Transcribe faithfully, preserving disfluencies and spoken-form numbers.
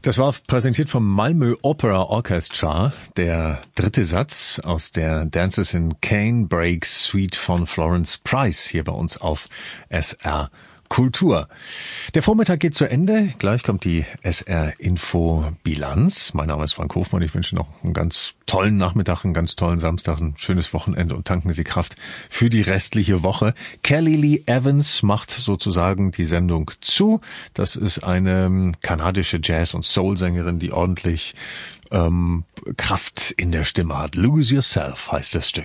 Das war präsentiert vom Malmö Opera Orchestra, der dritte Satz aus der Dances in Canebrake Suite von Florence Price hier bei uns auf S R Kultur. Der Vormittag geht zu Ende. Gleich kommt die S R Info Bilanz. Mein Name ist Frank Hofmann. Ich wünsche noch einen ganz tollen Nachmittag, einen ganz tollen Samstag, ein schönes Wochenende und tanken Sie Kraft für die restliche Woche. Kelly Lee Evans macht sozusagen die Sendung zu. Das ist eine kanadische Jazz- und Soul-Sängerin, die ordentlich ähm, Kraft in der Stimme hat. Lose Yourself heißt das Stück.